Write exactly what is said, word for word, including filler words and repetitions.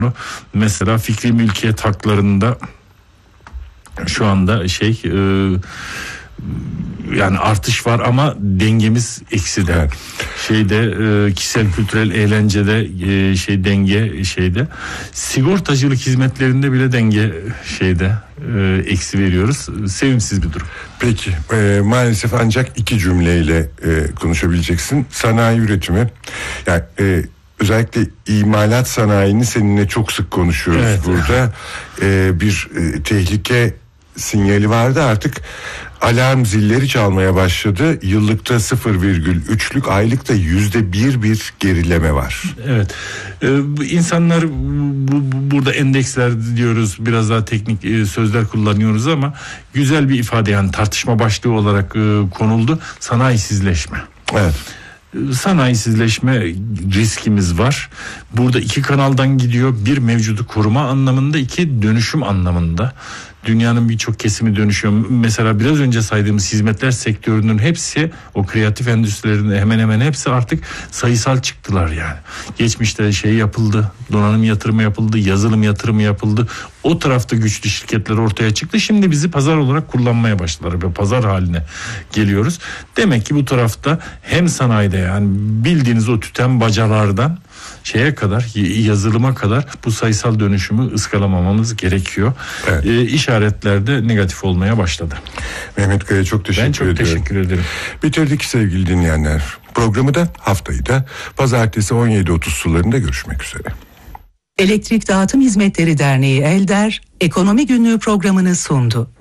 Mesela fikri mülkiyet haklarında şu anda şey e, yani artış var ama dengemiz ekside. Evet. Şeyde e, kişisel kültürel eğlencede e, şey denge şeyde, sigortacılık hizmetlerinde bile denge şeyde e, eksi veriyoruz. Sevimsiz bir durum. Peki e, maalesef ancak iki cümleyle e, konuşabileceksin. Sanayi üretimi, yani e, özellikle imalat sanayini seninle çok sık konuşuyoruz, evet. Burada e, bir e, tehlike sinyali vardı, artık alarm zilleri çalmaya başladı. Yıllıkta sıfır virgül üçlük, aylıkta yüzde bir bir gerileme var. Evet. Ee, insanlar bu, burada endeksler diyoruz, biraz daha teknik e, sözler kullanıyoruz ama güzel bir ifade, yani tartışma başlığı olarak e, konuldu. Sanayisizleşme. Evet. Sanayisizleşme riskimiz var. Burada iki kanaldan gidiyor. Bir, mevcudu koruma anlamında, iki, dönüşüm anlamında. Dünyanın birçok kesimi dönüşüyor. Mesela biraz önce saydığımız hizmetler sektörünün hepsi, o kreatif endüstrilerin hemen hemen hepsi artık sayısal çıktılar yani. Geçmişte şey yapıldı, donanım yatırımı yapıldı, yazılım yatırımı yapıldı. O tarafta güçlü şirketler ortaya çıktı. Şimdi bizi pazar olarak kullanmaya başladılar ve pazar haline geliyoruz. Demek ki bu tarafta hem sanayide, yani bildiğiniz o tüten bacalardan şeye kadar, yazılıma kadar bu sayısal dönüşümü ıskalamamamız gerekiyor. Evet. E, işaretler de negatif olmaya başladı. Mehmet Kaya, çok teşekkür ederim. Ben çok ediyorum. teşekkür ederim. Bitirdik sevgili dinleyenler. Programı da, haftayı da pazartesi on yedi otuz sularında görüşmek üzere. Elektrik Dağıtım Hizmetleri Derneği ELDER, Ekonomi Günlüğü programını sundu.